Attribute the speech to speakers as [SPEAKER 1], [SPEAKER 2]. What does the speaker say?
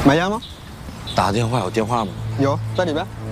[SPEAKER 1] 买烟吗？
[SPEAKER 2] 打电话有电话吗？
[SPEAKER 1] 有，在里边。